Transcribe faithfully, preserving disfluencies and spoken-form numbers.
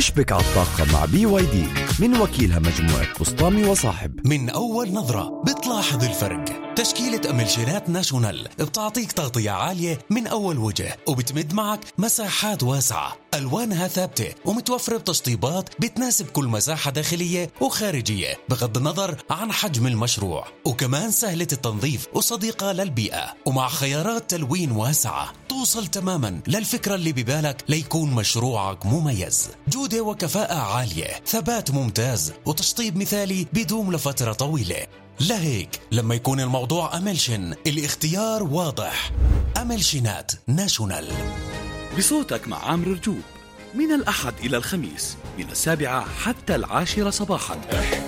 اشبك على الطاقة مع بي واي دي من وكيلها مجموعة بسطامي وصاحب. من أول نظرة بتلاحظ الفرق. تشكيلة أملشينات ناشونال بتعطيك تغطية عالية من أول وجه، وبتمد معك مساحات واسعة، ألوانها ثابتة ومتوفرة بتشطيبات بتناسب كل مساحة داخلية وخارجية بغض النظر عن حجم المشروع، وكمان سهلة التنظيف وصديقة للبيئة، ومع خيارات تلوين واسعة توصل تماما للفكرة اللي ببالك ليكون مشروعك مميز. جودة وكفاءة عالية، ثبات ممتاز، وتشطيب مثالي بيدوم لفترة طويلة. لهيك لما يكون الموضوع أملشن الاختيار واضح. أملشنات ناشونال. بصوتك مع عامر رجوب من الأحد إلى الخميس من السابعة حتى العاشرة صباحا.